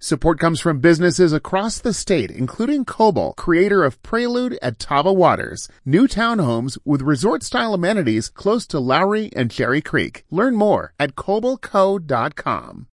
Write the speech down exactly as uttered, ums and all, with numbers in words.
Support comes from businesses across the state, including Coble, creator of Prelude at Tava Waters, new townhomes with resort-style amenities close to Lowry and Cherry Creek. Learn more at coble co dot com.